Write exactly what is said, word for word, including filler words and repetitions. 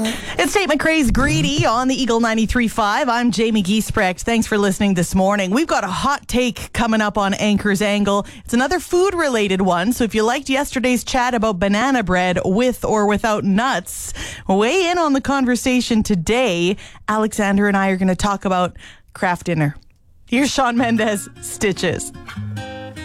It's Tate McRae's Greedy on the Eagle ninety-three point five. I'm Jamie Giesbrecht. Thanks for listening this morning. We've got a hot take coming up on Anchor's Angle. It's another food-related one, so if you liked yesterday's chat about banana bread with or without nuts, weigh in on the conversation today. Alexander and I are going to talk about craft dinner. Here's Shawn Mendes, Stitches.